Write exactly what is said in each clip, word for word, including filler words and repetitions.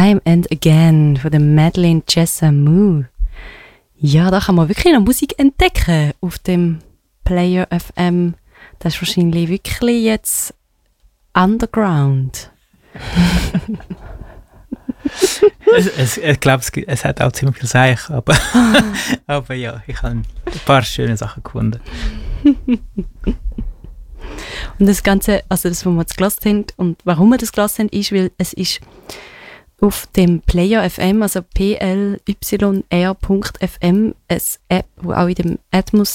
Time and Again von der Madeleine Jessamou. Ja, da kann man wirklich noch Musik entdecken auf dem Player F M. Das ist wahrscheinlich wirklich jetzt underground. es, es, ich glaube, es, es hat auch ziemlich viel Seich, aber, aber ja, ich habe ein paar schöne Sachen gefunden. Und das Ganze, also das, was wir jetzt gelassen haben und warum wir das gelassen haben, ist, weil es ist auf dem Player F M, also p l y r punkt f m, eine App, die auch in dem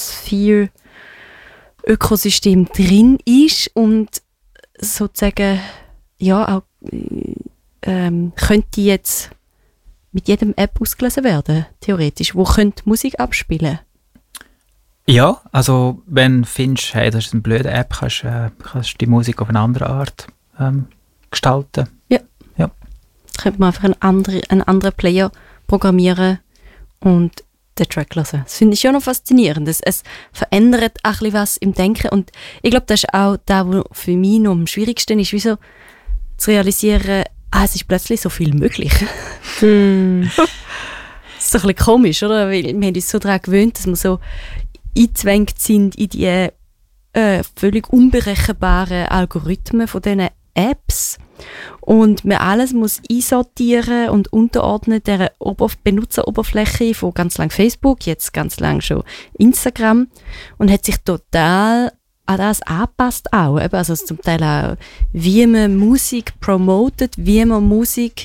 Atmosphere-Ökosystem drin ist und sozusagen, ja, auch ähm, könnte jetzt mit jedem App ausgelesen werden, theoretisch. Wo könnte Musik abspielen? Ja, also wenn du findest, hey, das ist eine blöde App, kannst du äh, kannst die Musik auf eine andere Art ähm, gestalten. Ja. ja. Könnte man einfach einen anderen, einen anderen Player programmieren und den Track hören. Das finde ich schon noch faszinierend. Es, es verändert auch ein bisschen was im Denken und ich glaube, das ist auch das, was für mich noch am schwierigsten ist, wie so zu realisieren, ah, es ist plötzlich so viel möglich. Mm. Das ist so ein bisschen komisch, oder? Weil wir haben uns so daran gewöhnt, dass wir so eingezwängt sind in die äh, völlig unberechenbaren Algorithmen von diesen Apps und man alles muss einsortieren und unterordnen der Oberf- Benutzeroberfläche von ganz lang Facebook, jetzt ganz lang schon Instagram und hat sich total an das angepasst auch. Eben, also zum Teil auch, wie man Musik promotet, wie man Musik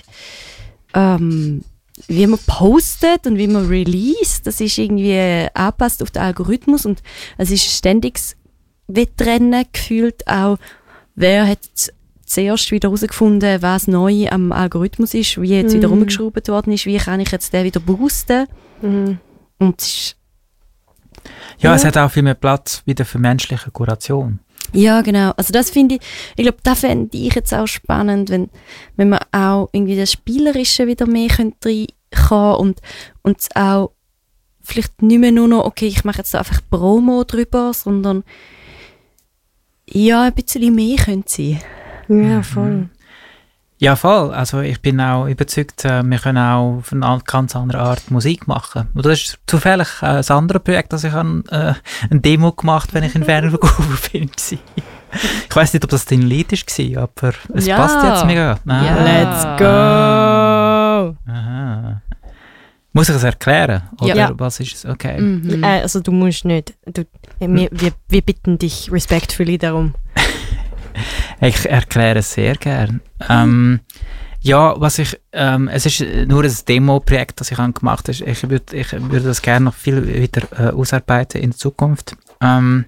ähm, wie man postet und wie man release, das ist irgendwie angepasst auf den Algorithmus und es ist ein ständiges Wettrennen gefühlt auch, wer hat zuerst wieder herausgefunden, was neu am Algorithmus ist, wie jetzt mm. wieder rumgeschraubt worden ist, wie kann ich jetzt den wieder boosten. Mm. Und es ist, ja, ja, es hat auch viel mehr Platz wieder für menschliche Kuration. Ja, genau. Also das finde ich, ich glaube, das fände ich jetzt auch spannend, wenn, wenn man auch irgendwie das Spielerische wieder mehr reinkommen und und es auch vielleicht nicht mehr nur noch, okay, ich mache jetzt einfach Promo drüber, sondern ja, ein bisschen mehr könnte sein. Ja, voll. Ja, voll. Also ich bin auch überzeugt, äh, wir können auch auf eine ganz andere Art Musik machen. Und das ist zufällig äh, ein anderes Projekt, das ich habe äh, eine Demo gemacht, wenn ich in Fernverkauf bin. Ich weiss nicht, ob das dein Lied war, aber es ja. passt jetzt mega. Ah. Ja. Let's go! Aha. Muss ich es erklären? Oder Ja. was ist es? Okay. Mhm. Äh, also du musst nicht. Du, wir, wir, wir bitten dich respektvoll darum. Ich erkläre es sehr gern. Ähm, ja, was ich, ähm, es ist nur ein Demo-Projekt, das ich gemacht habe. Ich würde ich würd das gerne noch viel wieder äh, ausarbeiten in der Zukunft. Ähm,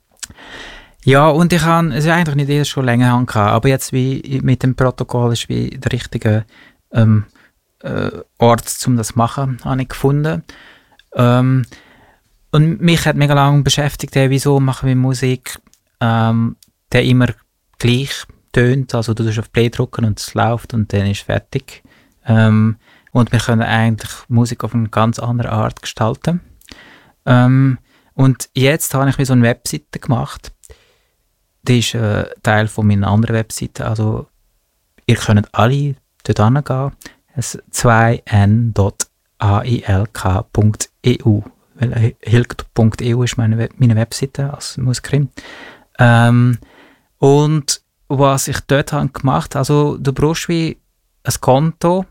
ja, und ich habe, es ist eigentlich nicht erst schon länger gehabt, aber jetzt wie mit dem Protokoll ist wie der richtige ähm, äh, Ort, um das zu machen, habe ich gefunden. Ähm, und mich hat mega lange beschäftigt, hey, wieso machen wir Musik, ähm, der immer gleich tönt, also du drückst auf Play drücken und es läuft und dann ist fertig. Ähm, und wir können eigentlich Musik auf eine ganz andere Art gestalten. Ähm, und jetzt habe ich mir so eine Webseite gemacht. Die ist äh, Teil von meiner anderen Webseite. Also ihr könnt alle dort hingehen. Es ist zwei n punkt a i l k punkt e u. Weil hilk punkt e u ist meine, meine Webseite als Musikerin. Ähm, Und was ich dort habe gemacht, also du brauchst wie ein Konto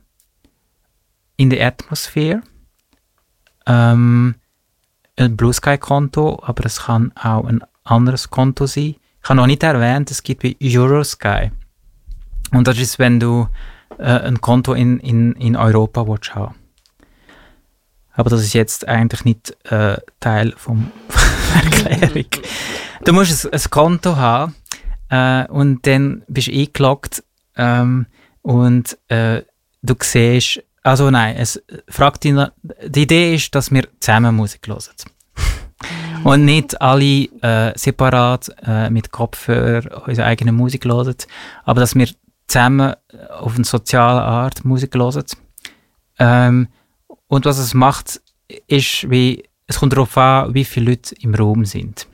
in der Atmosphere, ähm, ein Blue Sky Konto, aber es kann auch ein anderes Konto sein. Ich habe noch nicht erwähnt, es gibt wie Eurosky. Und das ist, wenn du äh, ein Konto in, in, in Europa willst haben. Aber das ist jetzt eigentlich nicht äh, Teil vom Erklärung. Du musst ein, ein Konto haben, Uh, und dann bist du eingeloggt ähm, und äh, du siehst, also nein, es fragt dich, die Idee ist, dass wir zusammen Musik hören. Und nicht alle äh, separat äh, mit Kopfhörer unsere eigene Musik hören, aber dass wir zusammen auf eine soziale Art Musik hören. Ähm, und was es macht, ist, wie, es kommt darauf an, wie viele Leute im Raum sind.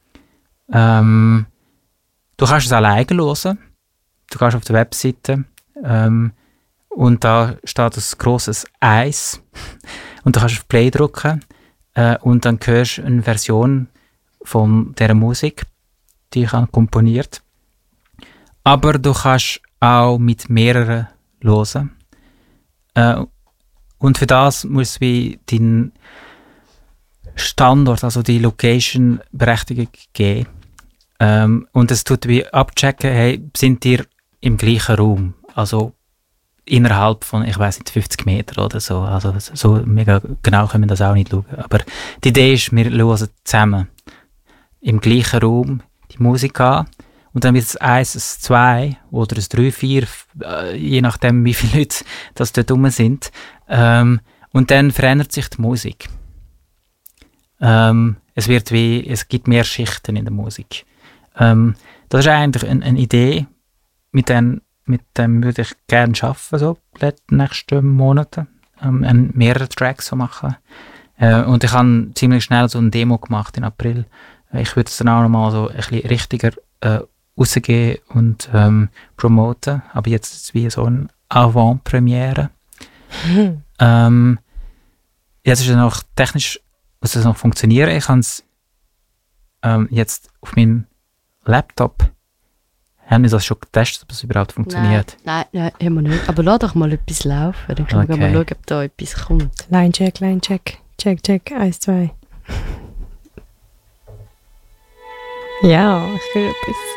Ähm, Du kannst es alleine hören. Du kannst auf der Webseite ähm, und da steht ein grosses Eis und da kannst du auf Play drücken äh, und dann hörst du eine Version von dieser Musik, die ich habe komponiert. Aber du kannst auch mit mehreren hören. Äh, und für das muss wie dein Standort, also die Location-Berechtigung geben. Ähm, und es tut wie abchecken, hey, sind ihr im gleichen Raum? Also innerhalb von, ich weiss nicht, fünfzig Meter oder so. Also so mega genau können wir das auch nicht schauen. Aber die Idee ist, wir hören zusammen im gleichen Raum die Musik an. Und dann wird es eins, es zwei oder es drei, vier, äh, je nachdem, wie viele Leute das dort rum sind. Ähm, und dann verändert sich die Musik. Ähm, es wird wie, es gibt mehr Schichten in der Musik. Ähm, das ist eigentlich eine, eine Idee, mit dem, mit dem würde ich gerne arbeiten, so die nächsten Monate. Ähm, mehrere Tracks so machen. Äh, und ich habe ziemlich schnell so eine Demo gemacht im April. Ich würde es dann auch nochmal so ein bisschen richtiger äh, rausgehen und ähm, promoten. Aber jetzt ist es wie so eine Avant-Premiere. Mhm. Ähm, jetzt ist es noch technisch, muss es noch funktionieren. Ich kann es ähm, jetzt auf meinem Laptop, haben wir das schon getestet, ob es überhaupt funktioniert? Nein, nein, nein, haben wir nicht. Aber lass doch mal etwas laufen, dann können Okay. wir mal schauen, ob da etwas kommt. Line-Check, Line-Check. Check, check, eins, zwei. Ja, ich höre etwas.